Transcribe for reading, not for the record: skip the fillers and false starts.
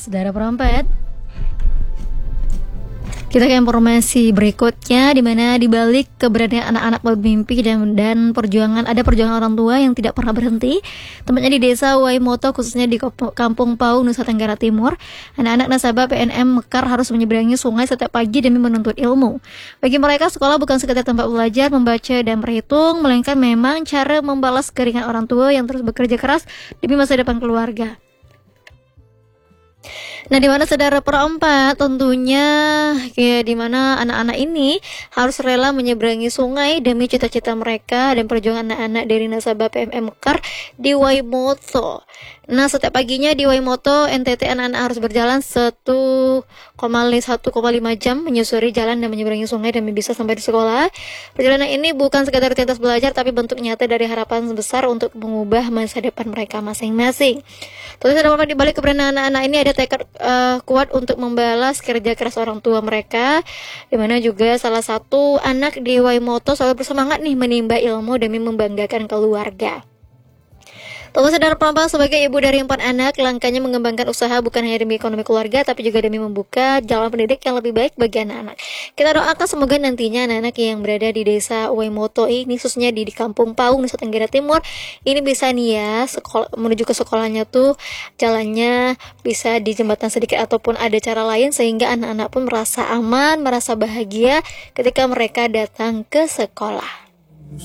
Saudara perempat, kita ke informasi berikutnya, di mana dibalik keberadaan anak-anak bermimpi dan perjuangan, ada perjuangan orang tua yang tidak pernah berhenti. Tempatnya di desa Waimoto, khususnya di Kampung Pau, Nusa Tenggara Timur. Anak-anak nasabah PNM Mekar harus menyeberangi sungai setiap pagi demi menuntut ilmu. Bagi mereka, sekolah bukan sekedar tempat belajar, membaca dan berhitung, melainkan memang cara membalas keringat orang tua yang terus bekerja keras demi masa depan keluarga. Nah, di mana saudara perempat, tentunya ya, di mana anak-anak ini harus rela menyeberangi sungai demi cita-cita mereka dan perjuangan anak-anak dari nasabah PMM Mekar di Waimoto. Nah, setiap paginya di Waimoto, NTT, anak-anak harus berjalan 1,5 jam menyusuri jalan dan menyeberangi sungai demi bisa sampai di sekolah. Perjalanan ini bukan sekadar rutinitas belajar, tapi bentuk nyata dari harapan besar untuk mengubah masa depan mereka masing-masing. Tentu saja di balik keberadaan anak-anak ini ada tekad kuat untuk membalas kerja keras orang tua mereka, dimana juga salah satu anak di Waimoto selalu bersemangat nih menimba ilmu demi membanggakan keluarga. Tentu saudara perempuan, sebagai ibu dari 4 anak, langkahnya mengembangkan usaha bukan hanya demi ekonomi keluarga, tapi juga demi membuka jalan pendidik yang lebih baik bagi anak-anak. Kita doakan semoga nantinya anak-anak yang berada di desa Waimoto ini, khususnya di Kampung Pau, Nusa Tenggara Timur, ini bisa nih ya, menuju ke sekolahnya tuh jalannya bisa di jembatan sedikit ataupun ada cara lain, sehingga anak-anak pun merasa aman, merasa bahagia ketika mereka datang ke sekolah.